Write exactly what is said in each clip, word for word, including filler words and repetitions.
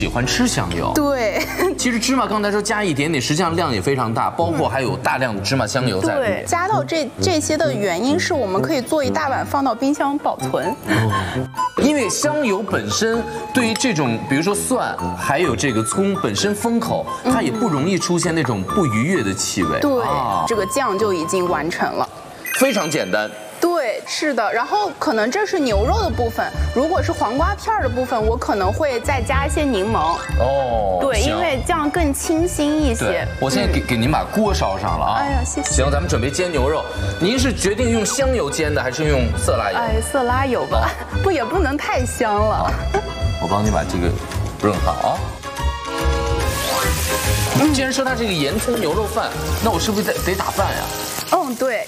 喜欢吃香油。 对， 其实芝麻刚才说加一点点，实际上量也非常大，包括还有大量的芝麻香油在里面。 对，加到这这些的原因是我们可以做一大碗放到冰箱保存。 哦，因为香油本身对于这种，比如说蒜，还有这个葱本身封口，它也不容易出现那种不愉悦的气味。 对， 啊、 这个酱就已经完成了。 非常简单。 对，是的。然后可能这是牛肉的部分，如果是黄瓜片的部分，我可能会再加一些柠檬。 哦， 对，因为这样更清新一些。 我现在给、嗯、给您把锅烧上了啊！ 哎呀，谢谢。 行，咱们准备煎牛肉。您是决定用香油煎的，还是用色拉油？ 哎，色拉油吧，哦、不也不能太香了。 我帮你把这个润好啊。嗯，既然说它这个盐葱牛肉饭，那我是不是得得打饭呀？ 嗯，对。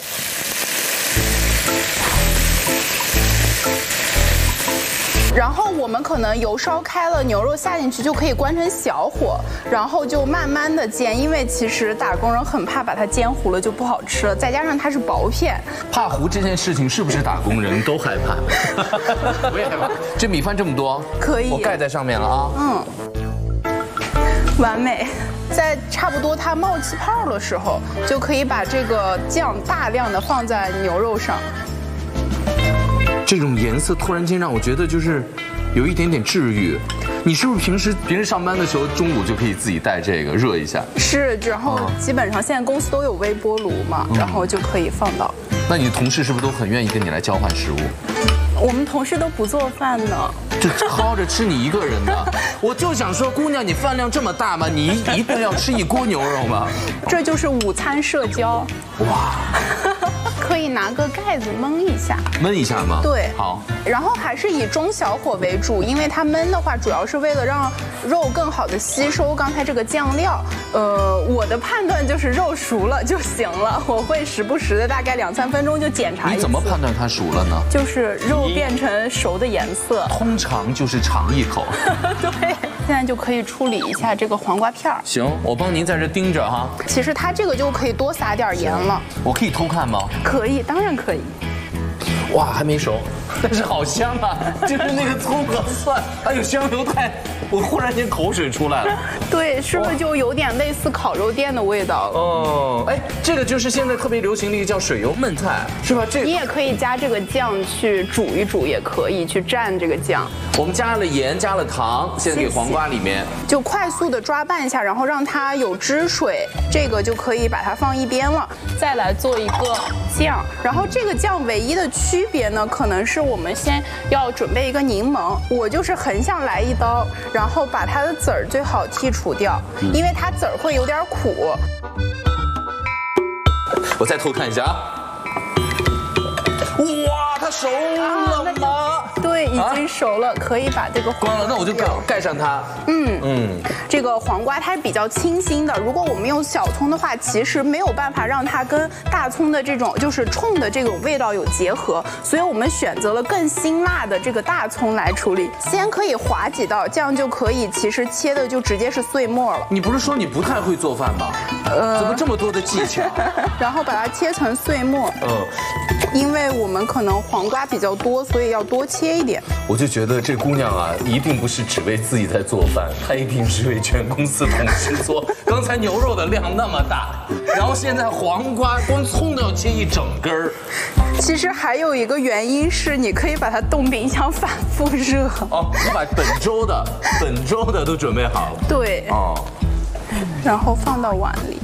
然后我们可能油烧开了，牛肉下进去就可以关成小火，然后就慢慢的煎，因为其实打工人很怕把它煎糊了就不好吃了，再加上它是薄片。 怕糊这件事情是不是打工人都害怕？我也害怕。这米饭这么多， 可以， 我盖在上面了啊。 嗯，完美。在差不多它冒气泡的时候，就可以把这个酱大量的放在牛肉上。 这种颜色突然间让我觉得就是有一点点治愈。你是不是平时平时上班的时候中午就可以自己带这个热一下？ 是，然后基本上现在公司都有微波炉嘛，嗯、然后就可以放到。 那你的同事是不是都很愿意跟你来交换食物？ 我们同事都不做饭呢， 就靠着吃你一个人的。我就想说，姑娘，你饭量这么大吗？你一一顿要吃一锅牛肉吗？ 这就是午餐社交。 哇！ 可以拿个盖子焖一下， 焖一下吗？ 对， 好。 然后还是以中小火为主，因为它焖的话，主要是为了让肉更好的吸收刚才这个酱料。呃，我的判断就是肉熟了就行了，我会时不时的大概两三分钟就检查一次。 你怎么判断它熟了呢？ 就是肉变成熟的颜色。 通常就是尝一口。 对，现在就可以处理一下这个黄瓜片儿。 行，我帮您在这盯着哈。 其实它这个就可以多撒点盐了。 我可以偷看吗？ 可以，当然可以。 哇，还没熟，但是好香啊！就是那个葱和蒜，还有香油太，我忽然间口水出来了。 对，是不是就有点类似烤肉店的味道了？ 哦，哎，这个就是现在特别流行的一个叫水油焖菜，是吧？这个你也可以加这个酱去煮一煮，也可以去蘸这个酱。 我们加了盐，加了糖，现在给黄瓜里面就快速的抓拌一下，然后让它有汁水，这个就可以把它放一边了。再来做一个酱，然后这个酱唯一的区别呢，可能是我们先要准备一个柠檬，我就是横向来一刀，然后把它的籽儿最好剔除掉，因为它籽儿会有点苦。 我再偷看一下啊！哇，它熟了吗？啊、 对，已经熟了，啊、可以把这个关了，那我就盖盖上它。 嗯嗯，这个黄瓜它是比较清新的，如果我们用小葱的话，其实没有办法让它跟大葱的这种就是冲的这种味道有结合，所以我们选择了更辛辣的这个大葱来处理。先可以划几道，这样就可以，其实切的就直接是碎末了。 你不是说你不太会做饭吗？呃，怎么这么多的技巧？ 然后把它切成碎末。嗯。因为我们可能黄瓜比较多，所以要多切一点。 我就觉得这姑娘啊，一定不是只为自己在做饭，她一定是为全公司同事做。刚才牛肉的量那么大，然后现在黄瓜光葱都要切一整根儿。 其实还有一个原因是，你可以把它冻冰箱反复热。 哦，你把本周的、本周的都准备好了。 对。哦。然后放到碗里。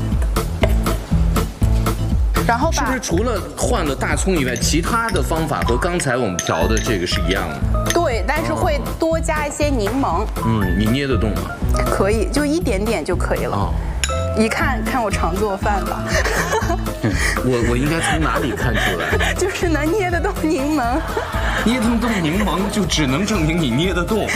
然后是不是除了换了大葱以外，其他的方法和刚才我们调的这个是一样的？ 对，但是会多加一些柠檬。 嗯，你捏得动吗？ 可以，就一点点就可以了。哦，一看看我常做饭吧。 我我应该从哪里看出来？ 就是能捏得动柠檬。 捏得动柠檬，就只能证明你捏得动。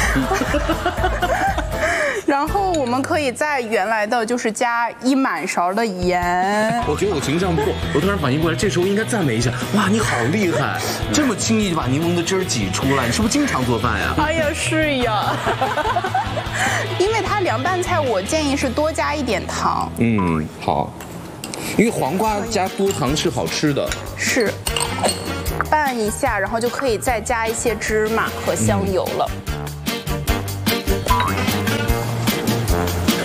然后我们可以在原来的就是加一满勺的盐。 我觉得我情商不够，我突然反应过来，这时候应该赞美一下。哇，你好厉害，这么轻易就把柠檬的汁儿挤出来，你是不是经常做饭呀？ 哎呀，是呀。因为它凉拌菜，我建议是多加一点糖。 嗯，好。因为黄瓜加多糖是好吃的。 是。拌一下，然后就可以再加一些芝麻和香油了。嗯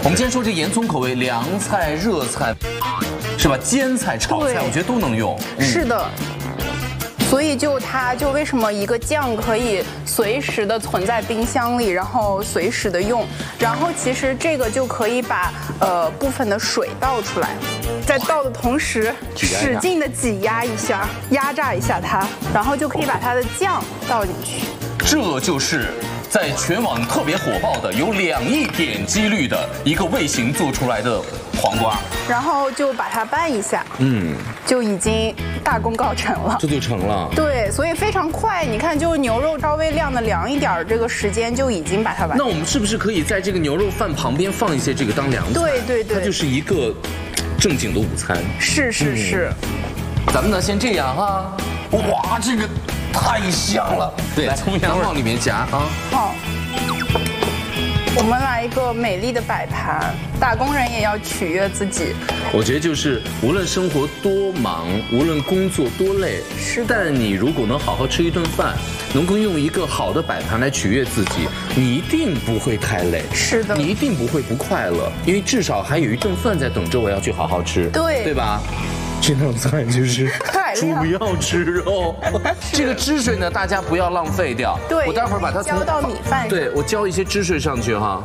我们今天说这洋葱口味，凉菜、热菜，是吧？煎菜、炒菜，我觉得都能用。 嗯、是的。所以就它就为什么一个酱可以随时的存在冰箱里，然后随时的用，然后其实这个就可以把呃部分的水倒出来，在倒的同时使劲的挤压一下，压榨一下它，然后就可以把它的酱倒进去。 这就是在全网特别火爆的有两亿点击率的一个味型做出来的黄瓜， 然后就把它拌一下，嗯，就已经大功告成了， 这就成了。 对，所以非常快。你看，就牛肉稍微晾的凉一点，这个时间就已经把它完。 那我们是不是可以在这个牛肉饭旁边放一些这个当凉菜？ 对对对， 它就是一个正经的午餐。 是是是。 嗯、咱们呢先这样哈，哇，这个太香了。对，来从羊往里面夹啊。 好。我们来一个美丽的摆盘，打工人也要取悦自己。 我觉得就是无论生活多忙，无论工作多累， 是， 但你如果能好好吃一顿饭，能够用一个好的摆盘来取悦自己，你一定不会太累。 是的， 你一定不会不快乐，因为至少还有一顿饭在等着我要去好好吃。 对， 对吧？这道菜就是主要吃肉，这个汁水呢，大家不要浪费掉。 对， 我待会儿把它浇到米饭上。 对，我浇一些汁水上去哈。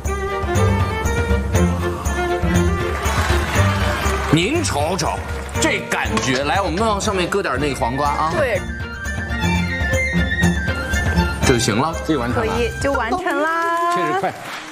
您瞅瞅，这感觉，来，我们往上面搁点那个黄瓜啊。 对， 这就行了，这就完成了。 可以，就完成啦。 确实快。